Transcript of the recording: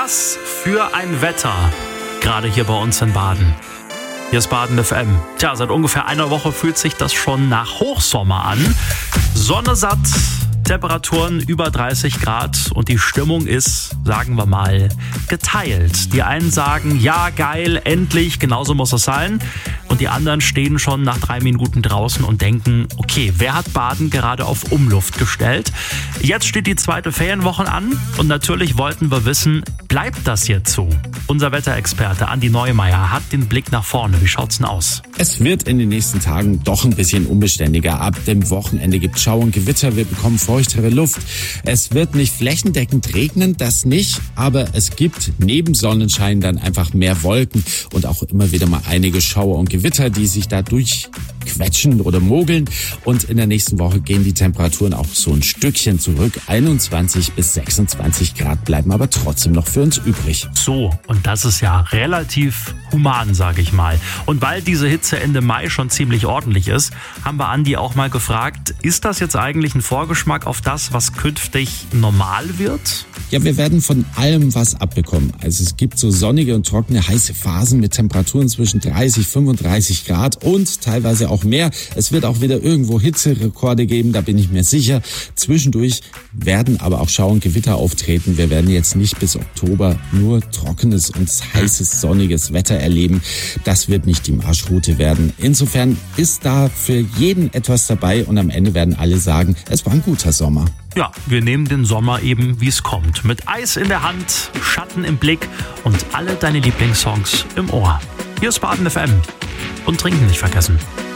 Was für ein Wetter, gerade hier bei uns in Baden. Hier ist Baden FM. Tja, seit ungefähr einer Woche fühlt sich das schon nach Hochsommer an. Sonne satt, Temperaturen über 30 Grad und die Stimmung ist, sagen wir mal, geteilt. Die einen sagen, ja geil, endlich, genauso muss es sein. Und die anderen stehen schon nach 3 Minuten draußen und denken, okay, wer hat Baden gerade auf Umluft gestellt? Jetzt steht die zweite Ferienwoche an und natürlich wollten wir wissen, bleibt das jetzt so? Unser Wetterexperte Andi Neumeier hat den Blick nach vorne. Wie schaut's denn aus? Es wird in den nächsten Tagen doch ein bisschen unbeständiger. Ab dem Wochenende gibt es Schauer und Gewitter. Wir bekommen feuchtere Luft. Es wird nicht flächendeckend regnen, das nicht. Aber es gibt neben Sonnenschein dann einfach mehr Wolken und auch immer wieder mal einige Schauer und Gewitter, die sich da durchquetschen oder mogeln. Und in der nächsten Woche gehen die Temperaturen auch so ein Stückchen zurück. 21 bis 26 Grad bleiben aber trotzdem noch für uns übrig. So, und das ist ja relativ human, sage ich mal. Und weil diese Hitze Ende Mai schon ziemlich ordentlich ist, haben wir Andi auch mal gefragt, ist das jetzt eigentlich ein Vorgeschmack auf das, was künftig normal wird? Ja, wir werden von allem was abbekommen. Also es gibt so sonnige und trockene, heiße Phasen mit Temperaturen zwischen 30, 35 Grad und teilweise auch mehr. Es wird auch wieder irgendwo Hitzerekorde geben, da bin ich mir sicher. Zwischendurch werden aber auch Schauer und Gewitter auftreten. Wir werden jetzt nicht bis Oktober nur trockenes und heißes, sonniges Wetter erleben. Das wird nicht die Marschroute werden. Insofern ist da für jeden etwas dabei und am Ende werden alle sagen, es war ein guter Sommer. Ja, wir nehmen den Sommer eben, wie es kommt. Mit Eis in der Hand, Schatten im Blick und alle deine Lieblingssongs im Ohr. Hier ist Baden FM. Und trinken nicht vergessen.